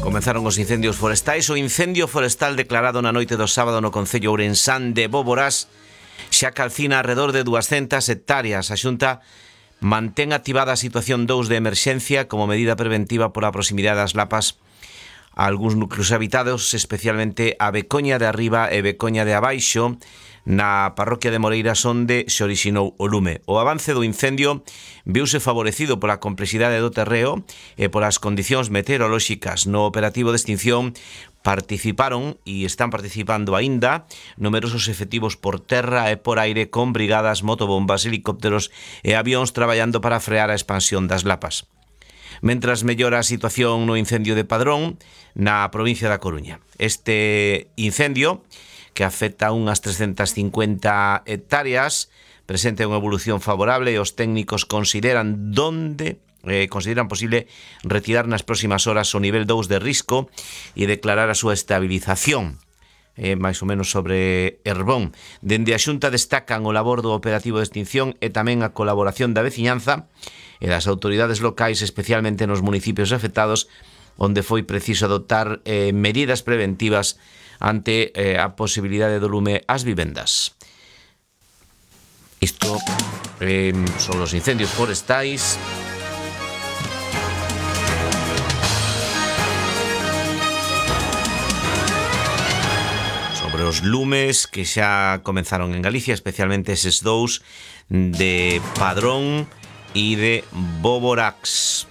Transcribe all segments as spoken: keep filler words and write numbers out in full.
Comenzaron os incendios forestais. O incendio forestal declarado na noite do sábado no concello ourensán de Boborás xa calcina alrededor de duascentas hectáreas. A Xunta mantén activada a situación dous de emerxencia como medida preventiva pola proximidade das lapas a algúns núcleos habitados, especialmente a Becoña de Arriba e Becoña de Abaixo, na parroquia de Moreiras, onde se orixinou o lume. O avance do incendio viuse favorecido pola complexidade do terreo e polas condicións meteorolóxicas. No operativo de extinción participaron e están participando aínda numerosos efectivos por terra e por aire con brigadas, motobombas, helicópteros e avións traballando para frear a expansión das lapas. Mentras mellora a situación no incendio de Padrón, na provincia da Coruña. Este incendio, que afecta unhas trescentas cincuenta hectáreas, presenta unha evolución favorable e os técnicos consideran donde eh, consideran posible retirar nas próximas horas o nivel dous de risco e declarar a súa estabilización. Eh, máis ou menos sobre Herbón. Dende a Xunta destacan o labor do operativo de extinción e tamén a colaboración da veciñanza e das autoridades locais, especialmente nos municipios afectados, onde foi preciso adoptar eh, medidas preventivas ante eh, a posibilidade do lume ás vivendas. Isto eh, son os incendios forestais. Sobre os lumes que xa comenzaron en Galicia, especialmente eses dous de Padrón e de Boborás.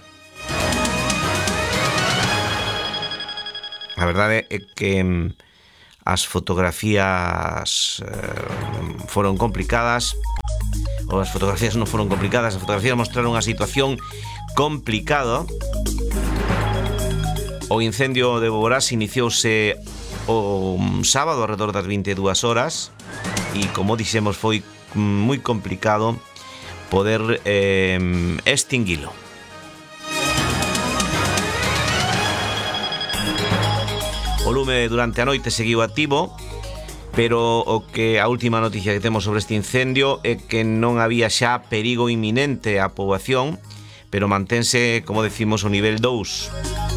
A verdade é que as fotografías eh, foron complicadas, ou as fotografías non foron complicadas, as fotografías mostraron a situación complicada. O incendio de Boborás iniciouse o sábado alrededor das vinte e dúas horas e, como dixemos, foi moi complicado poder eh, extinguilo. O lume durante a noite seguiu activo, pero o que a última noticia que temos sobre este incendio é que non había xa perigo inminente á poboación, pero mantense, como decimos, o nivel dous.